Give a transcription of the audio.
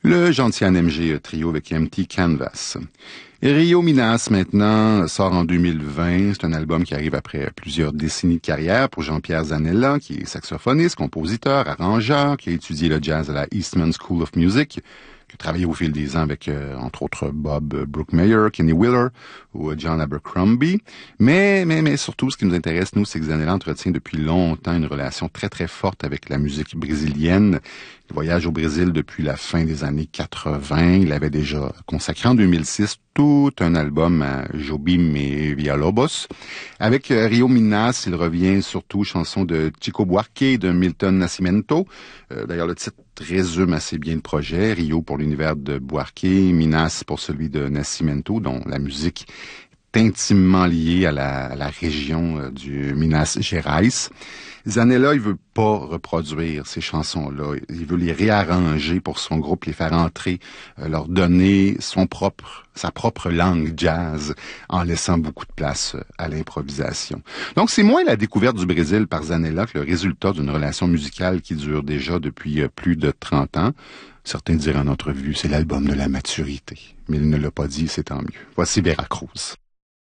Le gentil MG trio avec Empty Canvas. Et Rio Minas, maintenant, sort en 2020. C'est un album qui arrive après plusieurs décennies de carrière pour Jean-Pierre Zanella, qui est saxophoniste, compositeur, arrangeur, qui a étudié le jazz à la Eastman School of Music, qui a travaillé au fil des ans avec, entre autres, Bob Brookmeyer, Kenny Wheeler ou John Abercrombie. Mais surtout, ce qui nous intéresse, nous, c'est que Zanella entretient depuis longtemps une relation très, très forte avec la musique brésilienne. Il voyage au Brésil depuis la fin des années 80. Il avait déjà consacré en 2006 tout un album à Jobim et Villalobos. Avec Rio Minas, il revient surtout aux chansons de Chico Buarque et de Milton Nascimento. D'ailleurs, le titre résume assez bien le projet. Rio pour l'univers de Buarque, Minas pour celui de Nascimento, dont la musique est intimement liée à la région du Minas Gerais. Zanella, il veut pas reproduire ces chansons-là. Il veut les réarranger pour son groupe, les faire entrer, leur donner sa propre langue jazz, en laissant beaucoup de place à l'improvisation. Donc, c'est moins la découverte du Brésil par Zanella que le résultat d'une relation musicale qui dure déjà depuis plus de 30 ans. Certains diraient en entrevue, c'est l'album de la maturité. Mais il ne l'a pas dit, c'est tant mieux. Voici Veracruz.